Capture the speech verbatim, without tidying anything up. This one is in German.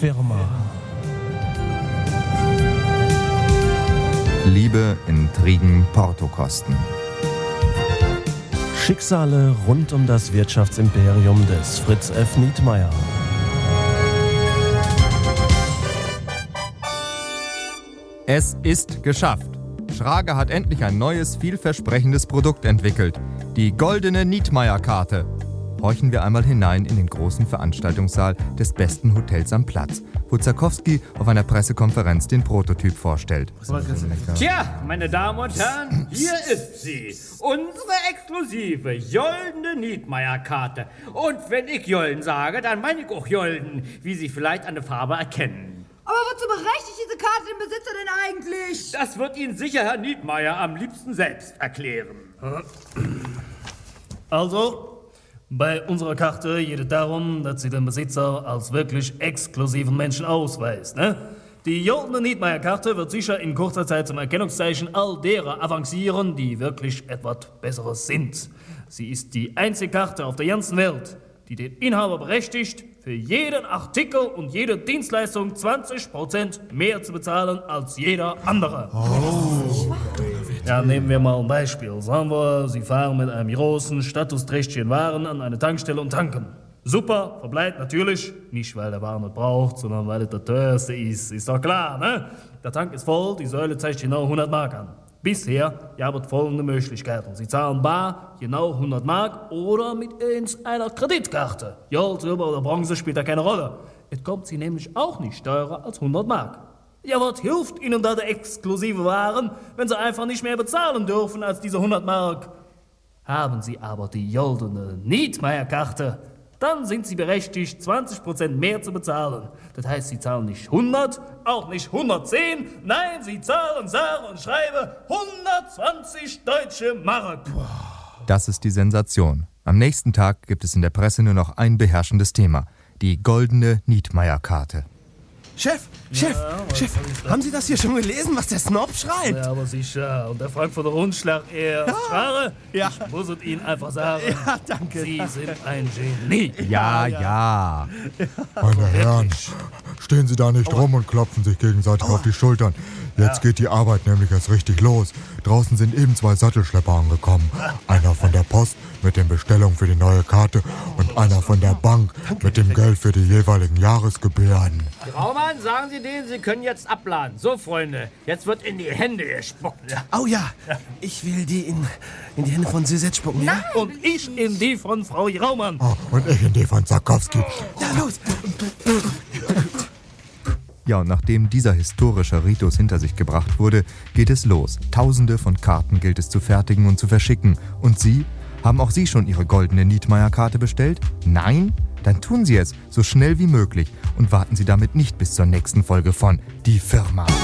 Firma. Liebe, Intrigen, Portokosten. Schicksale rund um das Wirtschaftsimperium des Fritz F. Nietmeyer. Es ist geschafft. Schrage hat endlich ein neues, vielversprechendes Produkt entwickelt. Die goldene Nietmeyer-Karte. Horchen wir einmal hinein in den großen Veranstaltungssaal des besten Hotels am Platz, wo Zarkowski auf einer Pressekonferenz den Prototyp vorstellt. Tja, meine Damen und Herren, hier ist sie. Unsere exklusive Joldene Nietmeyer-Karte. Und wenn ich Jolden sage, dann meine ich auch Jolden, wie Sie vielleicht an der Farbe erkennen. Aber wozu berechtigt diese Karte den Besitzer denn eigentlich? Das wird Ihnen sicher Herr Nietmeyer am liebsten selbst erklären. Also, bei unserer Karte geht es darum, dass sie den Besitzer als wirklich exklusiven Menschen ausweist. Ne? Die Joldene Nietmeyer-Karte wird sicher in kurzer Zeit zum Erkennungszeichen all derer avancieren, die wirklich etwas Besseres sind. Sie ist die einzige Karte auf der ganzen Welt, die den Inhaber berechtigt, für jeden Artikel und jede Dienstleistung zwanzig Prozent mehr zu bezahlen als jeder andere. Oh. Ja, nehmen wir mal ein Beispiel. Sagen wir, Sie fahren mit einem großen, statusträchtigen Wagen an eine Tankstelle und tanken. Super, verbleibt natürlich, nicht weil der Wagen nicht braucht, sondern weil es der teuerste ist. Ist doch klar, ne? Der Tank ist voll, die Säule zeigt genau hundert Mark an. Bisher habt ihr folgende Möglichkeiten. Sie zahlen bar, genau hundert Mark oder mit einer Kreditkarte. Gold, Silber oder Bronze spielt da keine Rolle. Es kommt sie nämlich auch nicht teurer als hundert Mark. Ja, was hilft Ihnen da der exklusive Waren, wenn Sie einfach nicht mehr bezahlen dürfen als diese hundert Mark? Haben Sie aber die Joldene Nietmeyer-Karte, dann sind Sie berechtigt, zwanzig Prozent mehr zu bezahlen. Das heißt, Sie zahlen nicht hundert, auch nicht hundertzehn, nein, Sie zahlen sage und schreibe hundertzwanzig deutsche Mark. Das ist die Sensation. Am nächsten Tag gibt es in der Presse nur noch ein beherrschendes Thema: die goldene Nietmeyer-Karte. Chef, Chef, ja, Chef, haben Sie das hier schon gelesen, was der Snob schreibt? Ja, aber sicher. Und der Frankfurter Rundschlag, er ja. Schware, ja. Ich muss es Ihnen einfach sagen. Ja, danke. Sie sind ein Genie. Ja, ja. ja. Meine Herren, stehen Sie da nicht rum und klopfen sich gegenseitig auf die Schultern. Jetzt geht die Arbeit nämlich erst richtig los. Draußen sind eben zwei Sattelschlepper angekommen. Einer von der Post mit den Bestellungen für die neue Karte und einer von der Bank mit dem Geld für die jeweiligen Jahresgebühren. Graumann, sagen Sie denen, Sie können jetzt abladen. So, Freunde, jetzt wird in die Hände gespuckt. Oh ja, ich will die in, in die Hände von Suzette spucken. Ja? Und ich in die von Frau Graumann. Oh, und ich in die von Zarkowski. Ja, los! Ja, und nachdem dieser historische Ritus hinter sich gebracht wurde, geht es los. Tausende von Karten gilt es zu fertigen und zu verschicken. Und Sie? Haben auch Sie schon Ihre goldene Nietmeyer-Karte bestellt? Nein? Dann tun Sie es so schnell wie möglich und warten Sie damit nicht bis zur nächsten Folge von Die Firma.